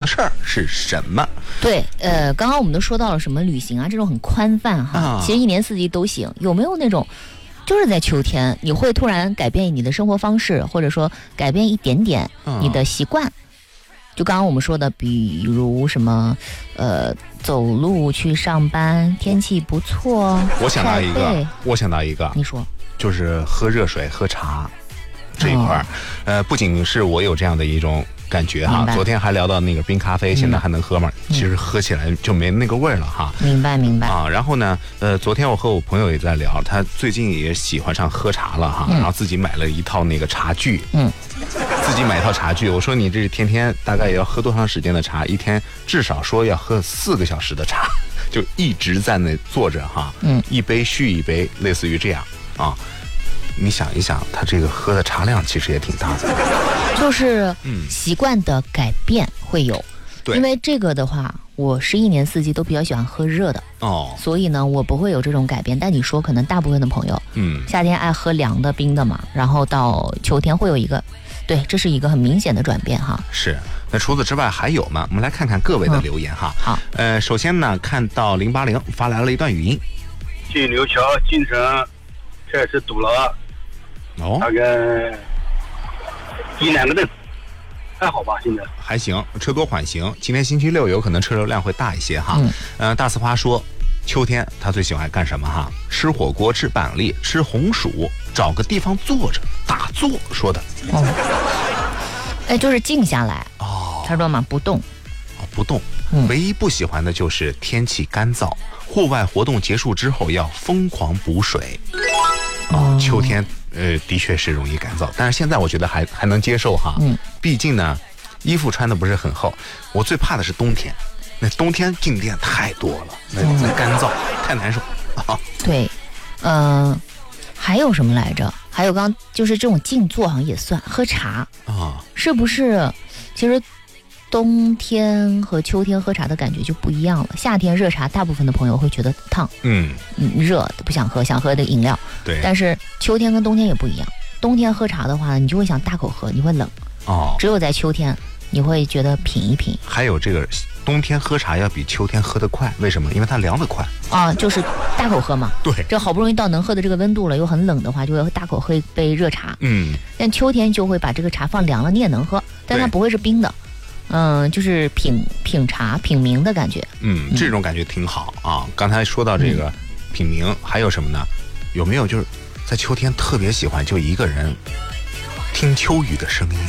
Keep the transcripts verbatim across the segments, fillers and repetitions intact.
事儿是什么？ 对，呃，刚刚我们都说到了什么旅行啊，这种很宽泛哈， 啊、 其实一年四季都行。有没有那种，就是在秋天，你会突然改变你的生活方式，或者说改变一点点你的习惯？啊、就刚刚我们说的，比如什么，呃，走路去上班，天气不错。 我想到一个，我想到一个， 你说， 就是喝热水、喝茶这一块儿、哦，呃，不仅是我有这样的一种感觉哈，昨天还聊到那个冰咖啡，现在还能喝吗？嗯、其实喝起来就没那个味儿了哈。 明白明白啊。然后呢，呃，昨天我和我朋友也在聊，他最近也喜欢上喝茶了哈，嗯、然后自己买了一套那个茶具，嗯，自己买一套茶具。我说你这天天大概要喝多长时间的茶？一天至少说要喝四个小时的茶，就一直在那坐着哈，嗯，一杯续一杯，类似于这样啊。你想一想，他这个喝的茶量其实也挺大的， 就是习惯的改变会有。 对、嗯， 因为这个的话，我是一年四季都比较喜欢喝热的哦，所以呢，我不会有这种改变。但你说，可能大部分的朋友，嗯，夏天爱喝凉的、冰的嘛，然后到秋天会有一个，对，这是一个很明显的转变哈。 是。那除此之外还有吗？我们来看看各位的留言哈。 嗯、好， 呃，首先呢，看到零八零发来了一段语音： 进柳桥进城开始堵了。哦，大概一两个灯，还好吧？现在还行，车多缓行。今天星期六有可能车流量会大一些哈。嗯，呃，大四花说，秋天他最喜欢干什么哈？吃火锅，吃板栗，吃红薯，找个地方坐着打坐。说的哦，哎，就是静下来哦。他说嘛，不动， 哦，不动。嗯，唯一不喜欢的就是天气干燥，户外活动结束之后要疯狂补水。哦，秋天。呃，的确是容易干燥，但是现在我觉得还还能接受哈。嗯，毕竟呢，衣服穿的不是很厚。我最怕的是冬天，那冬天静电太多了，那那干燥太难受啊。 对，嗯、呃，还有什么来着？还有刚就是这种静坐好像也算，喝茶啊，是不是？其实冬天和秋天喝茶的感觉就不一样了。夏天热茶，大部分的朋友会觉得烫，嗯嗯，热不想喝，想喝的饮料。 对， 但是秋天跟冬天也不一样。冬天喝茶的话，你就会想大口喝，你会冷哦。只有在秋天，你会觉得品一品。 还有这个冬天喝茶要比秋天喝得快，为什么？因为它凉得快啊，就是大口喝嘛。 对， 这好不容易到能喝的这个温度了，又很冷的话，就会大口喝一杯热茶。嗯，但秋天就会把这个茶放凉了，你也能喝，但它不会是冰的。嗯，就是品品茶品茗的感觉。 嗯，这种感觉挺好啊。刚才说到这个品茗，还有什么呢？有没有就是在秋天特别喜欢就一个人听秋雨的声音，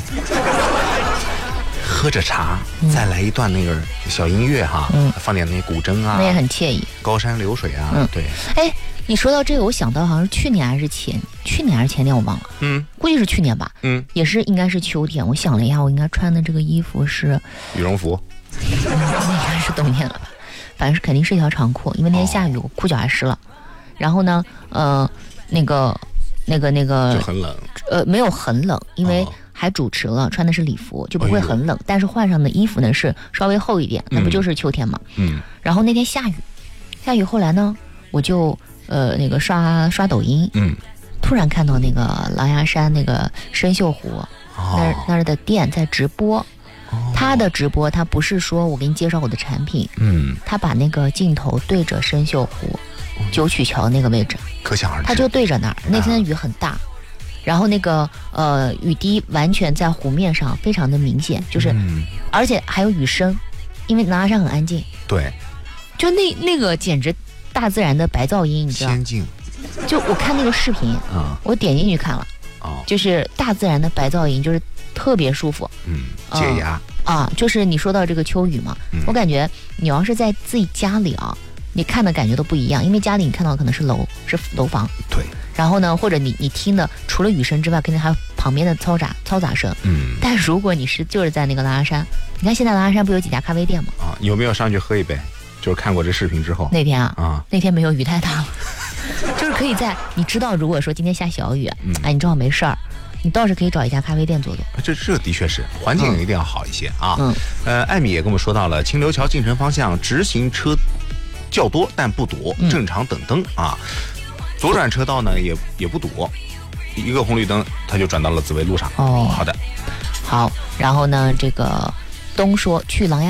喝着茶，嗯、再来一段那个小音乐哈，嗯、放点那古筝啊， 那也很惬意。 高山流水啊， 嗯， 对。 哎，你说到这个，我想到好像是去年还是前去年还是前年我忘了，嗯，估计是去年吧，嗯，也是应该是秋天。我想了一下，我应该穿的这个衣服是羽绒服， 应该是冬天了吧，反正是肯定是一条长裤，因为那天下雨，我裤脚还湿了。然后呢，呃，那个、那个、那个， 就很冷。 呃，没有很冷，因为还主持了，穿的是礼服，就不会很冷。哎、但是换上的衣服呢是稍微厚一点，那不就是秋天嘛？嗯。然后那天下雨，下雨后来呢，我就呃那个刷刷抖音，嗯，突然看到那个狼牙山那个生锈湖、哦、那那儿的店在直播。哦、他的直播，他不是说我给你介绍我的产品，嗯，他把那个镜头对着生锈湖。九曲桥那个位置， 可想而知， 他就对着那儿。那天的雨很大，啊、然后那个呃雨滴完全在湖面上，非常的明显，就是，嗯、而且还有雨声，因为狼牙山很安静。 对， 就那那个简直大自然的白噪音，你知道？ 仙境。 就我看那个视频，啊、我点进去看了，哦，就是大自然的白噪音，就是特别舒服， 嗯，解压、 呃、啊。就是你说到这个秋雨嘛，嗯、我感觉你要是在自己家里啊。你看的感觉都不一样，因为家里你看到可能是楼是楼房， 对。 然后呢，或者你你听的除了雨声之外，肯定还有旁边的嘈杂嘈杂声。嗯。但如果你是就是在那个狼牙山，你看现在狼牙山不有几家咖啡店吗？ 啊，有没有上去喝一杯？就是看过这视频之后。 那天啊，啊，那天没有，雨太大了，就是可以在你知道，如果说今天下小雨，嗯、哎，你正好没事儿。你倒是可以找一家咖啡店坐坐， 这这的确是环境一定要好一些、嗯、啊。嗯。呃，艾米也跟我们说到了清流桥进城方向直行车较多但不堵，正常等灯啊。左转车道呢也也不堵，一个红绿灯它就转到了紫薇路上。哦，好的， 好。然后呢，这个东说去狼牙